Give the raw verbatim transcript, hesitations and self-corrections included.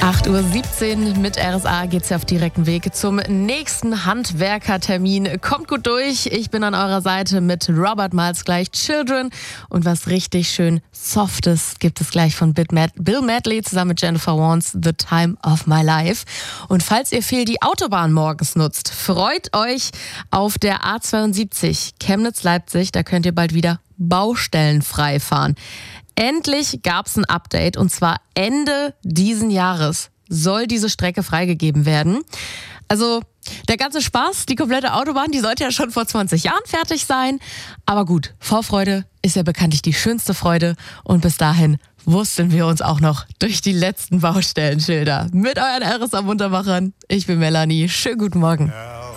acht Uhr siebzehn mit R S A geht's ja auf direkten Weg zum nächsten Handwerkertermin. Kommt gut durch, ich bin an eurer Seite mit Robert Miles gleich Children und was richtig schön Softes gibt es gleich von Bill Medley zusammen mit Jennifer Warnes, The Time of My Life. Und falls ihr viel die Autobahn morgens nutzt, freut euch auf der A zweiundsiebzig Chemnitz-Leipzig, da könnt ihr bald wieder baustellenfrei fahren. Endlich gab es ein Update und zwar Ende diesen Jahres soll diese Strecke freigegeben werden. Also der ganze Spaß, die komplette Autobahn, die sollte ja schon vor zwanzig Jahren fertig sein. Aber gut, Vorfreude ist ja bekanntlich die schönste Freude und bis dahin wussten wir uns auch noch durch die letzten Baustellenschilder. Mit euren R S A-Muntermachern, ich bin Melanie, schönen guten Morgen.